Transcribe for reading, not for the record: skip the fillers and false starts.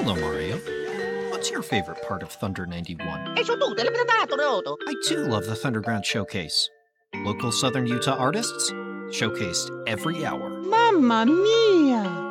Hello, Mario. What's your favorite part of Thunder 91? E su tutte le puntate, Roto. I too love the Thunderground Showcase. Local Southern Utah artists showcased every hour. Mamma mia!